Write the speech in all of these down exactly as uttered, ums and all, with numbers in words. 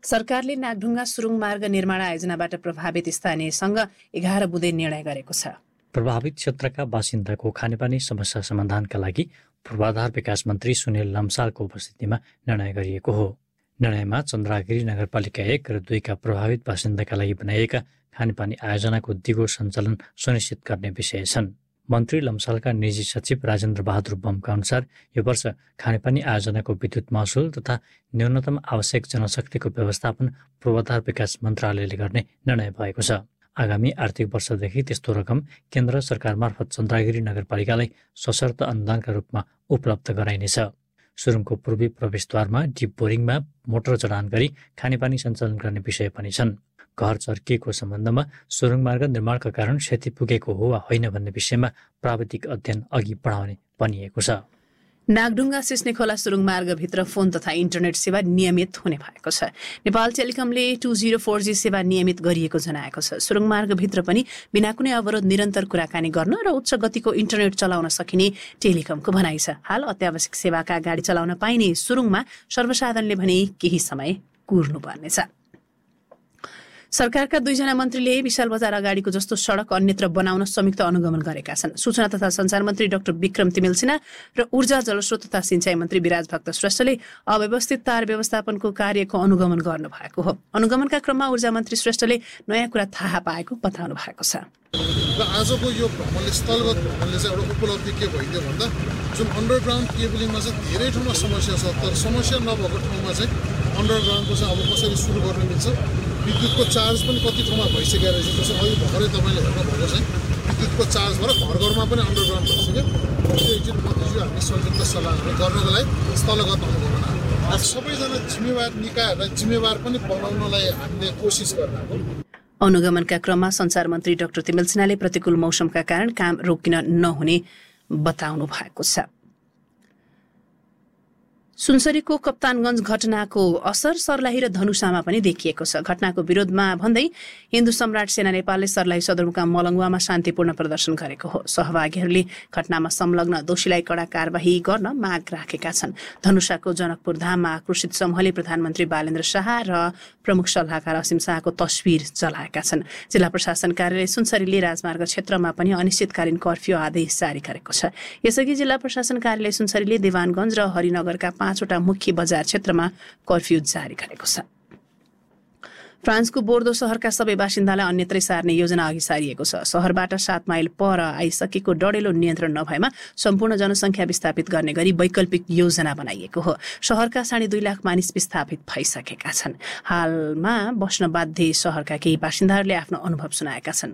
सरकारले नागढुङ्गा सुरुङ मार्ग निर्माण आयोजनाबाट प्रभावित स्थानीयसँग एघार बुँदे निर्णय गरेको छ। प्रभावित क्षेत्रका बासिन्दाको खानेपानी समस्या समाधानका लागि पूर्वाधार विकास मन्त्री सुनिल लम्सालको उपस्थितिमा निर्णय गरिएको हो। निर्णयमा चन्द्रागिरी नगरपालिका एक र दुईका प्रभावित बासिन्दाका लागि बनाइएका खानेपानी आयोजनाको दिगो सञ्चालन सुनिश्चित गर्ने विषय छन्। मन्त्री लम्सालका निजी सचिव राजेन्द्र बहादुर बमका अनुसार यो वर्ष खानेपानी आयोजनाको विद्युत महसुल तथा न्यूनतम आवश्यक जनशक्तिको व्यवस्थापन पूर्वाधार विकास मन्त्रालयले गर्ने निर्णय भएको छ। आगामी आर्थिक वर्षदेखि त्यस्तो रकम केन्द्र सरकार मार्फत चन्द्रागिरी नगरपालिकालाई सशर्त अनुदानका रूपमा उपलब्ध गराइनेछ। सुरुङको पूर्वी प्रवेशद्वारमा डिप बोरिङमा मोटर जडान गरी खानेपानी सञ्चालन गर्ने विषय पनि छन्। घर चर्किएको सम्बन्धमा सुरुङ मार्ग निर्माणका कारण क्षति पुगेको हो वा होइन भन्ने विषयमा प्राविधिक अध्ययन अघि बढाउने भनिएको छ। नागढुङ्गा सिस्ने खोला सुरुङ मार्गभित्र फोन तथा इन्टरनेट सेवा नियमित हुने भएको छ। Nepal टेलिकमले two zero four G सेवा नियमित गरिएको जनाएको छ। सुरुङ मार्गभित्र पनि बिना कुनै अवरोध निरन्तर कुराकानी गर्न र उच्च गतिको इन्टरनेट चलाउन सकिने टेलिकमको भनाइ छ। हाल अत्यावश्यक सेवाका गाडी चलाउन पाइने सुरुङमा सर्वसाधारणले भने केही समय कुर्नुपर्नेछ। सरकारका दुईजना मन्त्रीले विशाल बजार अगाडिको जस्तो सडक अन्यत्र बनाउन संयुक्त अनुगमन गरेका छन्। सूचना तथा सञ्चार मन्त्री डाक्टर विक्रम तिमिल सिन्हा र ऊर्जा जलस्रोत तथा सिंचाई मन्त्री विराज भक्त श्रेष्ठले अव्यवस्थित तार व्यवस्थापनको कार्यको अनुगमन गर्नु भएको हो। अनुगमनका क्रममा ऊर्जा मन्त्री श्रेष्ठले नयाँ कुरा थाहा पाएको बताउनु भएको छ। र आजको यो भ्रमणले स्थलगत भ्रमणले चाहिँ एउटा उपलब्धि के भइदियो भन्दा जुन अन्डरग्राउन्ड केबलिङमा चाहिँ धेरै ठाउँमा समस्या छ, तर समस्या नभएको ठाउँमा चाहिँ अन्डरग्राउन्डको चाहिँ अब कसरी सुरु गर्न मिल्छ। विद्युतको चार्ज पनि कति ठाउँमा भइसकेको रहेछ। जस्तो अहिले भर्खरै तपाईँले हेर्नुभएको चाहिँ विद्युतको चार्ज भएर घर घरमा पनि अन्डरग्राउन्ड भइसक्यो। त्यो एकचोटि मन्त्रीज्यू हामी संयुक्त सल्लाह गर्नको लागि स्थलगत अनुगमन हो। सबैजना जिम्मेवार निकायहरूलाई जिम्मेवार पनि बनाउनलाई हामीले कोसिस गर्नको। अनुगमनका क्रममा सञ्चार मन्त्री डाक्टर तिमिल सिन्हाले प्रतिकूल मौसमका कारण काम रोकिन नहुने बताउनु भएको छ। सुनसरीको कप्तानगञ्ज घटनाको असर सर्लाही र धनुषामा पनि देखिएको छ। घटनाको विरोधमा भन्दै हिन्दू सम्राट सेना नेपालले सर्लाही सदरमुकाम मलङ्गुवामा शान्तिपूर्ण प्रदर्शन गरेको हो। सहभागीहरूले घटनामा संलग्न दोषीलाई कडा कारबाही गर्न माग राखेका छन्। धनुषाको जनकपुर धाममा आक्रोशित समूहले प्रधानमन्त्री बालेन्द्र शाह र प्रमुख सल्लाहकार असीम शाहको तस्बिर जलाएका छन्। जिल्ला प्रशासन कार्यालय सुनसरीले राजमार्ग क्षेत्रमा पनि अनिश्चितकालीन कर्फ्यू आदेश जारी गरेको छ। यसअघि जिल्ला प्रशासन कार्यालय सुनसरीले देवानगञ्ज र हरिनगरका पाँचवटा मुख्य बजार क्षेत्रमा कर्फ्यू जारी गरेको छ। फ्रान्सको बोर्दो शहरका सबै बासिन्दालाई अन्यत्रै सार्ने योजना अघि सारिएको छ। शहरबाट सात माइल पर आइसकेको डढेलो नियन्त्रण नभएमा सम्पूर्ण जनसङ्ख्या विस्थापित गर्ने गरी वैकल्पिक योजना बनाइएको हो। शहरका साढे दुई लाख मानिस विस्थापित भइसकेका छन्। हालमा बस्न बाध्य शहरका केही बासिन्दाहरूले आफ्नो अनुभव सुनाएका छन्।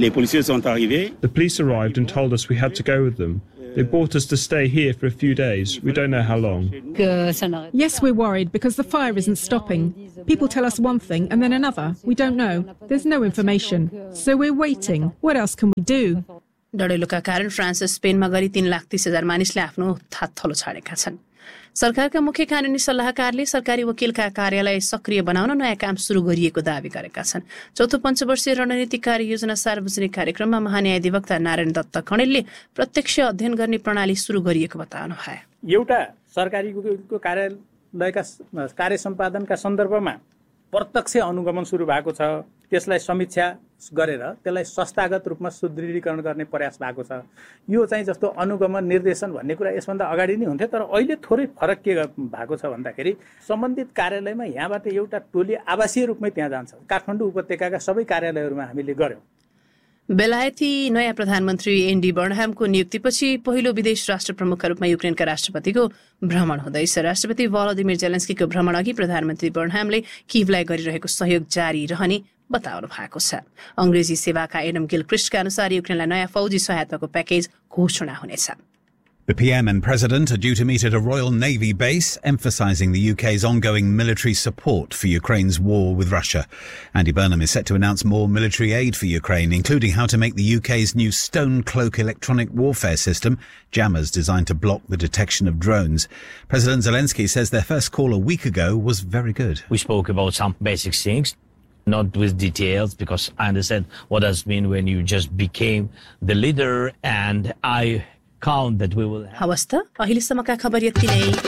The police arrived and told us we had to go with them. They brought us to stay here for a few days. We don't know how long. Yes, we're worried because the fire isn't stopping. People tell us one thing and then another. We don't know. There's no information. So we're waiting. What else can we do? डढेलोका कारण France स्पेनमा गरी तीन लाख तीस हजार मानिसले आफ्नो थातथलो छाडेका छन्। सरकारका मुख्य कानुनी सल्लाहकारले सरकारी वकिलका कार्यालय सक्रिय बनाउन नयाँ काम सुरु गरिएको दावी गरेका छन्। चौथो पञ्चवर्षीय रणनीतिक कार्ययोजना सार्वजनिक कार्यक्रममा महान्यायाधिवक्ता नारायण दत्त कणेलले प्रत्यक्ष अध्ययन गर्ने प्रणाली सुरु गरिएको बताउनु भयो। एउटा सरकारीको कार्यालयका कार्य सम्पादनका सन्दर्भमा प्रत्यक्ष अनुगमन सुरु भएको छ। त्यसलाई समीक्षा गरेर त्यसलाई संस्थागत रूपमा सुदृढीकरण गर्ने प्रयास भएको छ। यो चाहिँ जस्तो अनुगमन निर्देशन भन्ने कुरा यसभन्दा अगाडि नै हुन्थ्यो, तर अहिले थोरै फरक के भएको छ भन्दाखेरि सम्बन्धित कार्यालयमा यहाँबाट एउटा टोली आवासीय रूपमै त्यहाँ जान्छ। काठमाडौँ उपत्यकाका सबै कार्यालयहरूमा हामीले गर्यौँ। बेलायती नयाँ प्रधानमन्त्री एनडी बर्नह्यामको नियुक्तिपछि पहिलो विदेश राष्ट्र प्रमुखका रूपमा युक्रेनका राष्ट्रपतिको भ्रमण हुँदैछ। राष्ट्रपति भलोदिमिर जेलेन्स्कीको भ्रमण अघि प्रधानमन्त्री बर्नह्यामले किभलाई गरिरहेको सहयोग जारी रहने बताउनु भएको छ। अंग्रेजी सेवाका एडम गिलक्रिस्टका अनुसार युक्रेनलाई नयाँ फौजी सहायताको प्याकेज घोषणा हुनेछ। The P M and President are due to meet at a Royal Navy base, emphasising the U K's ongoing military support for Ukraine's war with Russia. Andy Burnham is set to announce more military aid for Ukraine, including how to make the U K's new Stone Cloak electronic warfare system, jammers designed to block the detection of drones. President Zelensky says their first call a week ago was very good. We spoke about some basic things, not with details, because I understand what does mean when you just became the leader, and I count that we will have... हवस् त अहिलेसम्मका खबर यति नै।